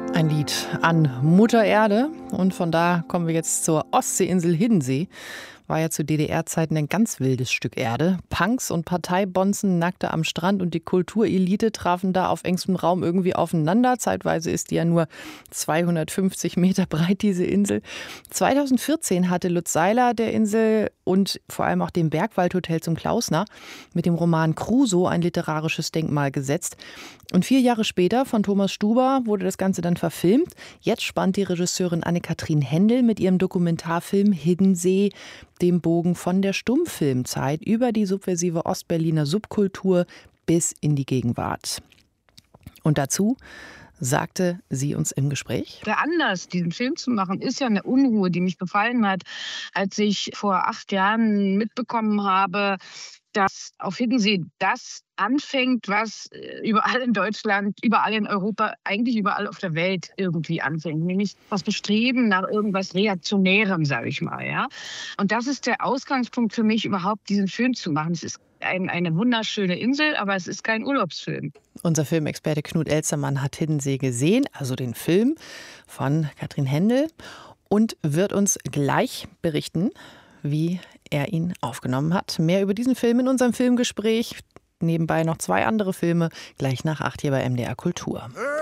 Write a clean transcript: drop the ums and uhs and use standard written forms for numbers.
Ein Lied an Mutter Erde. Und von da kommen wir jetzt zur Ostseeinsel Hiddensee. War ja zu DDR-Zeiten ein ganz wildes Stück Erde. Punks und Parteibonzen nackte am Strand und die Kulturelite trafen da auf engstem Raum irgendwie aufeinander. Zeitweise ist die ja nur 250 Meter breit, diese Insel. 2014 hatte Lutz Seiler der Insel und vor allem auch dem Bergwaldhotel zum Klausner mit dem Roman Crusoe ein literarisches Denkmal gesetzt. Und 4 Jahre später von Thomas Stuber wurde das Ganze dann verfilmt. Jetzt spannt die Regisseurin Anne-Kathrin Hendel mit ihrem Dokumentarfilm Hiddensee den Bogen von der Stummfilmzeit über die subversive Ostberliner Subkultur bis in die Gegenwart. Und dazu sagte sie uns im Gespräch: Der Anlass, diesen Film zu machen, ist ja eine Unruhe, die mich befallen hat, als ich vor 8 Jahren mitbekommen habe, dass auf Hiddensee das anfängt, was überall in Deutschland, überall in Europa, eigentlich überall auf der Welt irgendwie anfängt. Nämlich das Bestreben nach irgendwas Reaktionärem, sage ich mal. Ja? Und das ist der Ausgangspunkt für mich, überhaupt diesen Film zu machen. Es ist eine wunderschöne Insel, aber es ist kein Urlaubsfilm. Unser Filmexperte Knut Elzermann hat Hiddensee gesehen, also den Film von Katrin Hendel, und wird uns gleich berichten, wie er ihn aufgenommen hat. Mehr über diesen Film in unserem Filmgespräch. Nebenbei noch 2 andere Filme, gleich nach 8 hier bei MDR Kultur.